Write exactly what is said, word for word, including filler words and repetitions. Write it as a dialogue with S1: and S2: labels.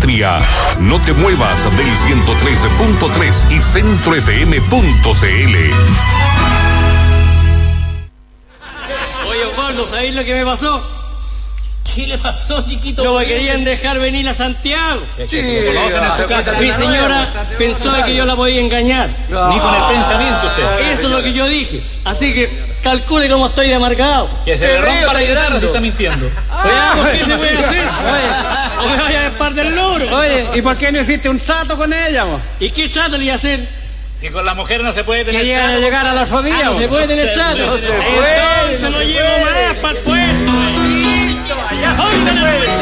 S1: patria. No te muevas del ciento trece punto tres y centro f m punto c l.
S2: Oye, Osvaldo, ¿sabéis lo que me pasó?
S3: ¿Qué le pasó, chiquito?
S2: No me querían dejar venir a Santiago.
S3: Sí,
S2: mi señora pensó que yo la podía engañar.
S3: Ni con el pensamiento usted.
S2: Eso es lo que yo dije. Así que calcule cómo estoy de amargado.
S3: Que se le rompa la guitarra si está mintiendo.
S2: Veamos qué se puede hacer. O me vaya a despar del logro.
S4: Oye, ¿y por qué no hiciste un trato con ella, mo?
S2: ¿Y qué trato le iba a hacer?
S3: Que con la mujer no se puede tener
S4: Que
S3: trato.
S4: llega a llegar a los rodillas.
S2: Ah, no se puede tener trato.
S3: No se
S2: Entonces no llevo más para el puerto. ¡Ay,